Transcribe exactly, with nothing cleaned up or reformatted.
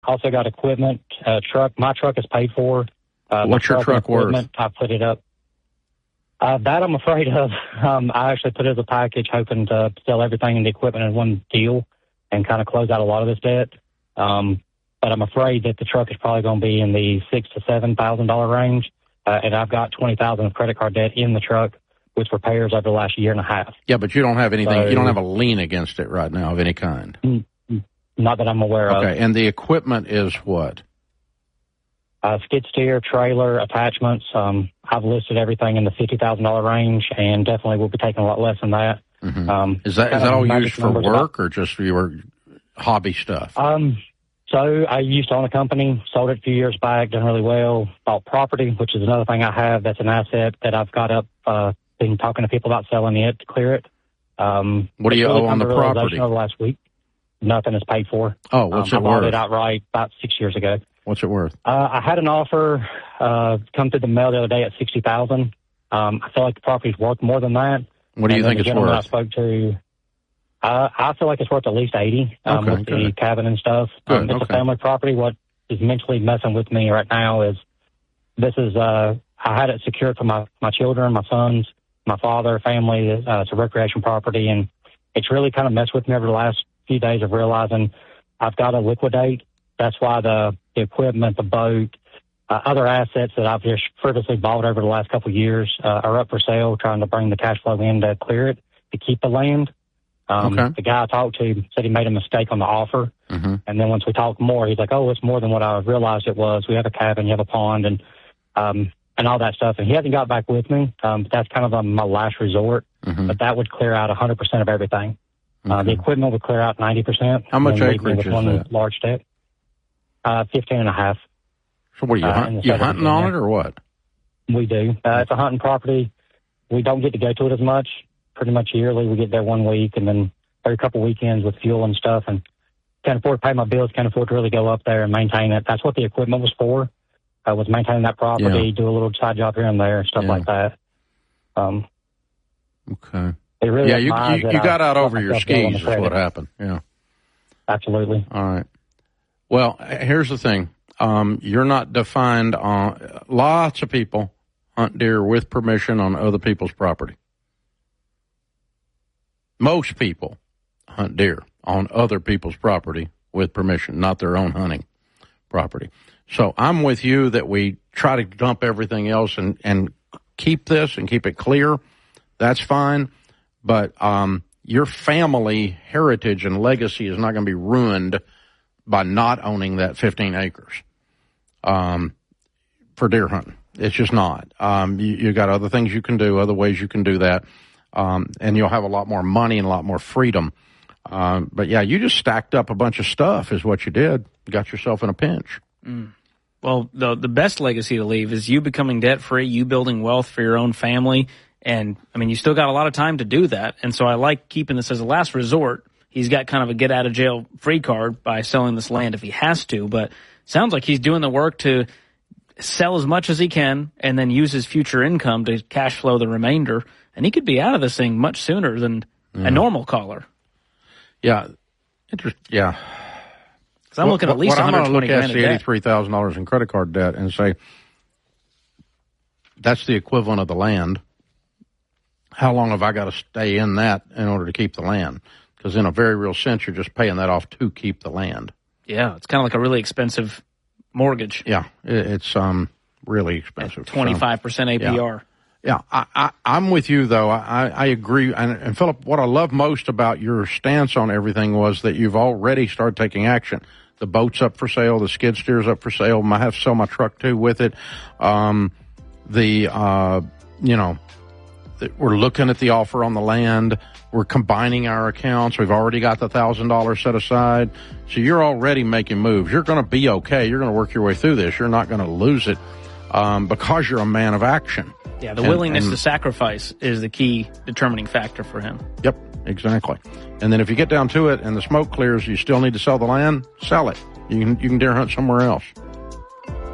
Also got equipment, uh, truck. My truck is paid for. Uh, What's your truck worth? I put it up. Uh, that I'm afraid of. Um, I actually put it as a package, hoping to sell everything in the equipment in one deal and kind of close out a lot of this debt. Um, but I'm afraid that the truck is probably going to be in the six to seven thousand dollar range, uh, and I've got twenty thousand of credit card debt in the truck with repairs over the last year and a half. Yeah, but you don't have anything. So, you don't have a lien against it right now of any kind. Not that I'm aware okay. of. Okay, and the equipment is what? Uh, skid steer, trailer, attachments. Um, I've listed everything in the fifty thousand dollar range, and definitely will be taking a lot less than that. Mm-hmm. Um, is that is that all used for work about, or just your hobby stuff? Um, so I used to own a company, sold it a few years back, done really well, bought property, which is another thing I have that's an asset that I've got up, uh, been talking to people about selling it to clear it. Um, what do you really owe on the property? Over the last week, nothing is paid for. Oh, what's um, it I bought worth? it outright about six years ago. What's it worth? Uh, I had an offer uh, come through the mail the other day at sixty thousand. Um, I feel like the property's worth more than that. What do you and think the it's worth? I spoke to, uh, I feel like it's worth at least eighty um, okay, with good. the cabin and stuff. Good, Um, it's okay. a family property. What is mentally messing with me right now is this is uh, I had it secured for my my children, my sons, my father, family. Uh, it's a recreation property, and it's really kind of messed with me over the last few days of realizing I've got to liquidate. That's why the, the equipment, the boat, uh, other assets that I've just frivolously bought over the last couple of years uh, are up for sale, trying to bring the cash flow in to clear it, to keep the land. Um, okay. The guy I talked to said he made a mistake on the offer. Mm-hmm. And then once we talked more, he's like, oh, it's more than what I realized it was. We have a cabin, you have a pond, and um, and all that stuff. And he hasn't got back with me. Um, but that's kind of um, my last resort. Mm-hmm. But that would clear out one hundred percent of everything. Okay. Uh, the equipment would clear out ninety percent. How much acreage acreage is one that? Large debt. Uh, fifteen and a half. So what are you, uh, hunt, you hunting on it or what? We do. Uh, it's a hunting property. We don't get to go to it as much. Pretty much yearly, we get there one week and then every couple weekends with fuel and stuff, and can't afford to pay my bills, can't afford to really go up there and maintain it. That's what the equipment was for. I was maintaining that property, Yeah. do a little side job here and there, stuff Yeah. like that. Um, okay. it really Yeah, you admires you, that you I got out let over your myself go on the skis is what credit. happened. Yeah. Absolutely. All right. Well, here's the thing. Um, you're not defined on, lots of people hunt deer with permission on other people's property. Most people hunt deer on other people's property with permission, not their own hunting property. So I'm with you that we try to dump everything else and, and keep this and keep it clear. That's fine. But um, your family heritage and legacy is not going to be ruined by not owning that fifteen acres um, for deer hunting. It's just not. Um, you, you got other things you can do, other ways you can do that, um, and you'll have a lot more money and a lot more freedom. Um, but, yeah, you just stacked up a bunch of stuff is what you did. You got yourself in a pinch. Mm. Well, the the best legacy to leave is you becoming debt-free, you building wealth for your own family. And, I mean, you still got a lot of time to do that. And so I like keeping this as a last resort. He's got kind of a get-out-of-jail-free card by selling this land if he has to. But sounds like he's doing the work to sell as much as he can and then use his future income to cash flow the remainder. And he could be out of this thing much sooner than Mm. a normal caller. Yeah. Inter- yeah. Because I'm looking at least what one hundred twenty I'm going to look at grand is in the debt. eighty-three thousand dollars in credit card debt and say that's the equivalent of the land. How long have I got to stay in that in order to keep the land? Because in a very real sense, you're just paying that off to keep the land. Yeah, it's kind of like a really expensive mortgage. Yeah, it, it's um really expensive. twenty-five percent A P R. Yeah. Yeah, I, I, I'm with you, though. I, I agree. And, and, Philip, what I love most about your stance on everything was that you've already started taking action. The boat's up for sale. The skid steer's up for sale. I have to sell my truck, too, with it. Um, the, uh, you know, the, we're looking at the offer on the land. We're combining our accounts. We've already got the one thousand dollars set aside. So you're already making moves. You're going to be okay. You're going to work your way through this. You're not going to lose it um, because you're a man of action. Yeah, the And- willingness and- to sacrifice is the key determining factor for him. Yep, exactly. And then if you get down to it and the smoke clears, you still need to sell the land, sell it. You can you can deer hunt somewhere else.